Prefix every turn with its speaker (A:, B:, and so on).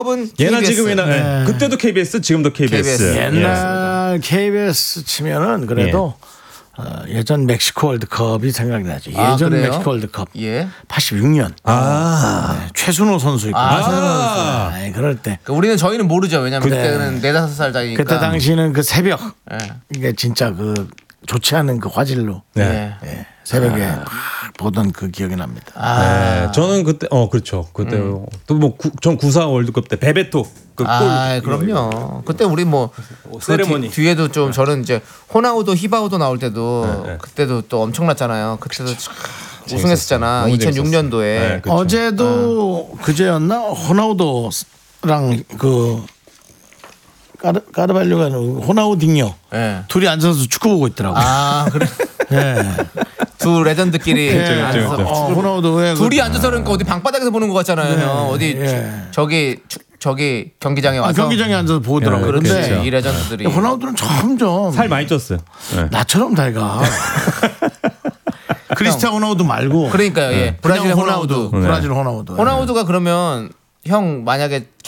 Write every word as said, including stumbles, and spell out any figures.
A: 예나
B: 케이비에스.
A: 지금이나 네. 그때도 케이비에스, 지금도 케이비에스.
B: 케이비에스.
C: 옛날 예. 케이비에스 치면은 그래도 예. 어, 예전 멕시코 월드컵이 생각이 나죠. 예전
B: 아,
C: 멕시코 월드컵.
B: 예.
C: 팔십육 년.
A: 아.
C: 네, 최순호 선수 있고.
B: 아,
C: 아, 네, 그럴 때.
B: 그러니까 우리는 저희는 모르죠. 왜냐면
C: 네.
B: 그때는 네다섯 살 차이니까.
C: 그때 당시는 그 새벽.
B: 네.
C: 이게 진짜 그 좋지 않은 그 화질로.
B: 네.
C: 네. 새벽에 막 보던 그 기억이 납니다.
B: 아.
A: 네, 저는 그때 어 그렇죠. 그때 음. 또뭐 전 구사 월드컵 때 베베토 그
B: 아,
A: 골.
B: 그럼요. 이거. 그때 우리 뭐
A: 세레머니
B: 그 뒤, 뒤에도 좀 네. 저는 이제 호나우도 히바우도 나올 때도
A: 네, 네.
B: 그때도 또 엄청났잖아요. 그때도 우승했었잖아. 이천육 년도에.
A: 네, 그렇죠.
C: 어제도 아. 그제였나 호나우도랑 그 까르, 까르발료가 호나우딩요
B: 네.
C: 둘이 앉아서 축구 보고 있더라고.
B: 아 그래.
C: 네.
B: 두 레전드끼리
C: 네, 앉아서 어, 호나우도
B: 둘이 그, 앉아서 그러니까 어디 방바닥에서 보는 것 같잖아요. 네, 형. 어디
C: 네.
B: 저기 저기 경기장에 와서
C: 아, 경기장에 앉아서 보더라고. 네,
B: 그런데
C: 그렇죠.
B: 이 레전드들이
C: 호나우도는 점점
A: 살 많이 쪘어요. 네.
C: 나처럼 다이가. 크리스티아노 호나우도 말고.
B: 그러니까 예. 브라질 호나우두.
C: 브라질 호나우두.
B: 호나우두가 그러면 형 만약에